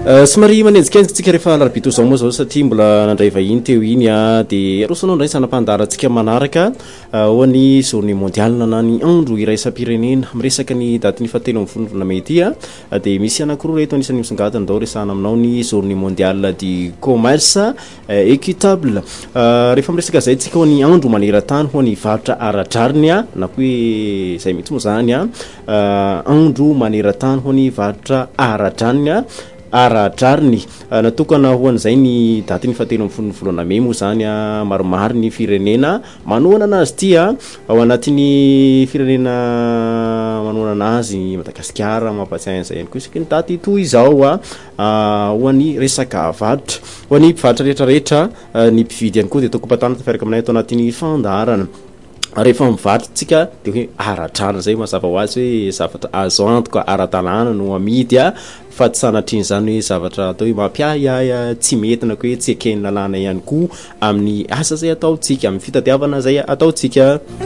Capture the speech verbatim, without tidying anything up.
somary manenjikenzitsika rehefa alarobia zao moa zao satria mbola nandray vahiny teo iny a dia rosanao ndray sanam-pandarantsika manaraka hoan'ny journée mondiale na ny andro iraisam-pirenena miresaka ny daty ny fahatelo amby folo volana mety a dia misy anankiroa reto anisan'ny misongadina dao resahana aminao ny journée mondiale du commerce équitable rehefa miresaka zay tsika ho ny andro maneran-tany ho ny varotra aradrariny a na koa hoe zay mihitsy moa zany a andro maneran-tany ho ny varotra aradrariny a aradrariny natokana ho an'izay ny daty ny fahatelo amby folo volana may moa zany a maromaro ny firenena manoana anazy ty a ao anatin'ny firenena manoana anazy Madagasikara mampatsiahy an'izay ihany koa isaky ny daty toy izao a ho an'ny resaka varotra ho an'ny mpivarotra rehetrarehetra ny mpividy ihany koa dia ataoko mpatana tafiaraka aminay ato anatin'ny fandaharana rehefa mivarotra tsika dia hoe aradrarina zay mazava ho azy hoe zavatra azo antoka ara-dalàna no amidy a fa tsy sanatriny zany hoe zavatra atao hoe mampiahiahy tsy mety na koa hoe tsy ekeny lalàna ihany koa amin'ny asa zay ataotsika amin'ny fitadiavana zay ataotsika.